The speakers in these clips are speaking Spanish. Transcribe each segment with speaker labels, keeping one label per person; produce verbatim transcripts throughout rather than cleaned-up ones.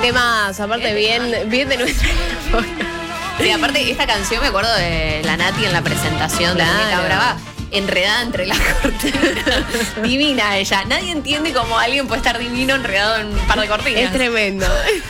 Speaker 1: Temas, aparte, bien, bien de nuestra época.
Speaker 2: Sí, aparte, esta canción me acuerdo de la Nati en la presentación de
Speaker 1: Claro.
Speaker 2: Muñeca Brava, enredada entre las cortinas. Divina ella. Nadie entiende cómo alguien puede estar divino enredado en un par de cortinas.
Speaker 1: Es tremendo.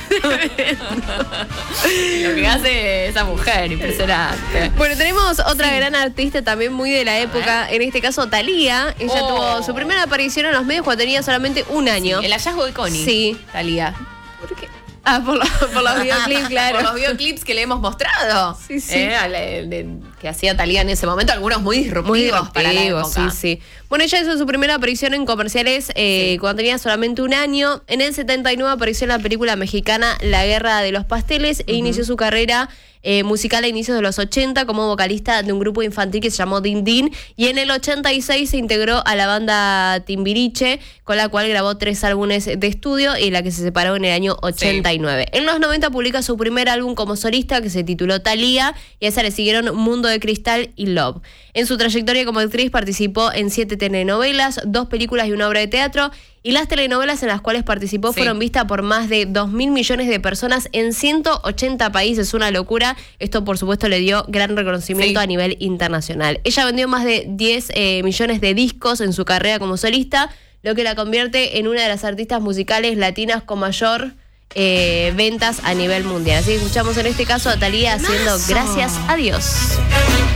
Speaker 2: Lo que hace esa mujer, impresionante.
Speaker 1: Bueno, tenemos otra
Speaker 2: Sí.
Speaker 1: gran artista también muy de la época, en este caso Thalía. Ella
Speaker 2: Oh.
Speaker 1: tuvo su primera aparición en los medios cuando tenía solamente un año.
Speaker 2: El hallazgo de Connie.
Speaker 1: Sí.
Speaker 2: Thalía. ¿Por qué?
Speaker 1: Ah, por, lo- por los videoclips, claro.
Speaker 2: Por los videoclips que le hemos mostrado.
Speaker 1: Sí, sí.
Speaker 2: Eh, ale- de- que hacía Thalía en ese momento, algunos muy disruptivos,
Speaker 1: Muy
Speaker 2: para la
Speaker 1: disruptivos,
Speaker 2: época.
Speaker 1: sí, sí. Bueno, ella hizo su primera aparición en comerciales eh,
Speaker 2: Sí.
Speaker 1: cuando tenía solamente un año. En el setenta y nueve apareció en la película mexicana La Guerra de los Pasteles e inició su carrera eh, musical a inicios de los ochenta como vocalista de un grupo infantil que se llamó Din Din. Y en el ochenta y seis se integró a la banda Timbiriche, con la cual grabó tres álbumes de estudio y la que se separó en el año ochenta y nueve. En los noventa publica su primer álbum como solista que se tituló Thalía y a esa le siguieron Mundo de Cristal y Love. En su trayectoria como actriz participó en siete telenovelas, dos películas y una obra de teatro, y las telenovelas en las cuales participó
Speaker 2: Sí.
Speaker 1: fueron vistas por más de dos mil millones de personas en ciento ochenta países, una locura. Esto por supuesto le dio gran reconocimiento
Speaker 2: Sí.
Speaker 1: a nivel internacional. Ella vendió más de diez eh, millones de discos en su carrera como solista, lo que la convierte en una de las artistas musicales latinas con mayor eh, ventas a nivel mundial. Así que escuchamos en este caso a Thalía haciendo Gracias a Dios.